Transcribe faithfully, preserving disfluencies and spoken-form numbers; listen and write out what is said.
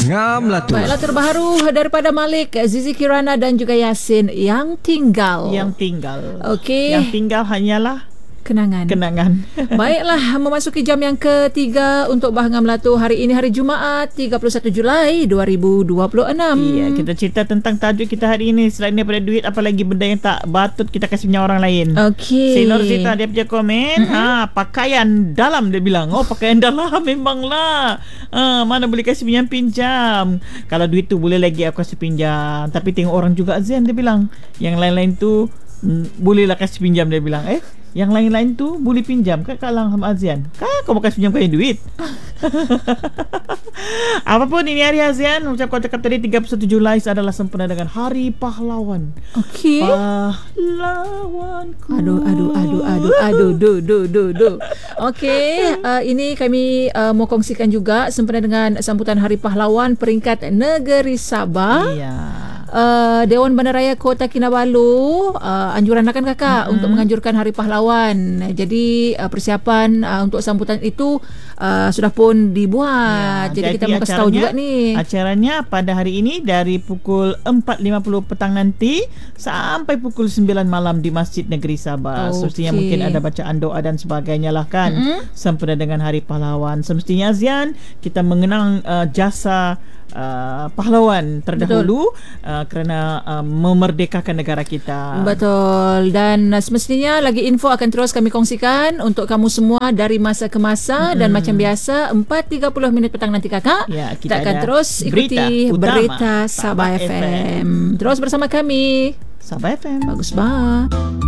Ngam lah tu. Baiklah, terbaru daripada Malik, Zizi Kirana dan juga Yasin, Yang Tinggal. Yang tinggal. Okey. Yang tinggal hanyalah Kenangan. kenangan. Baiklah, memasuki jam yang ketiga untuk Bah Ngam Latu. Hari ini hari Jumaat, tiga puluh satu Julai dua ribu dua puluh enam. Iya, kita cerita tentang tajuk kita hari ini. Selain daripada duit, apa lagi benda yang tak patut kita kasih punya orang lain. Okey. Si Nur Zita dia punya komen, mm-hmm. ha, pakaian dalam dia bilang. Oh, pakaian dalam memanglah. Ha, mana boleh kasih pinjam pinjam. Kalau duit tu boleh lagi aku kasih pinjam. Tapi tengok orang juga Zen dia bilang. Yang lain-lain tu mm, bolehlah kasih pinjam dia bilang. Eh, yang lain-lain tu boleh pinjam kan kalang sama Azian. Kan kau mau kasih pinjam kau duit. Apapun ini hari Azian, ucap kau cakap tadi tiga puluh satu Julai adalah sempena dengan Hari Pahlawan. Okey. Pahlawanku. Aduh, aduh, aduh, aduh, aduh, do, do, do, do. Okey, uh, ini kami uh, mau kongsikan juga sempena dengan sambutan Hari Pahlawan peringkat Negeri Sabah. Iya. Uh, Dewan Bandaraya Kota Kinabalu uh, anjuran akan kakak mm-hmm. untuk menganjurkan Hari Pahlawan. Jadi uh, persiapan uh, untuk sambutan itu uh, sudah pun dibuat. Ya, jadi, jadi kita mau kasih tahu juga ni. Acaranya pada hari ini dari pukul empat lima puluh petang nanti sampai pukul sembilan malam di Masjid Negeri Sabah. Okay. Semestinya mungkin ada bacaan doa dan sebagainya lah kan. Mm-hmm. Sempena dengan Hari Pahlawan. Semestinya Azian kita mengenang uh, jasa Uh, pahlawan terdahulu uh, kerana uh, memerdekakan negara kita. Betul. Dan uh, semestinya lagi info akan terus kami kongsikan untuk kamu semua dari masa ke masa. Mm-hmm. Dan macam biasa empat tiga puluh minit petang nanti kakak ya, kita, kita akan terus ikuti berita, berita Sabah, Sabah F M. F M. Terus bersama kami Sabah F M. Bagus bah.